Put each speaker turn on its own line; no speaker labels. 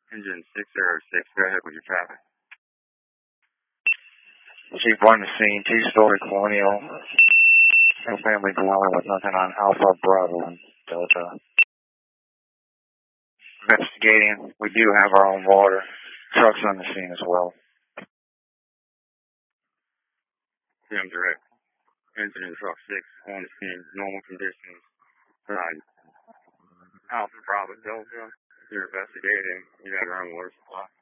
Engine 606, go ahead with your traffic.
Chief 1 to scene, two-story colonial, single-family dwelling with nothing on Alpha, Bravo, and Delta. Investigating, we do have our own water. Trucks on the scene as well.
PM direct. Engine in truck 6 on the scene, normal conditions. Alpha, Bravo, Delta. You're investigating. You got your own water supply.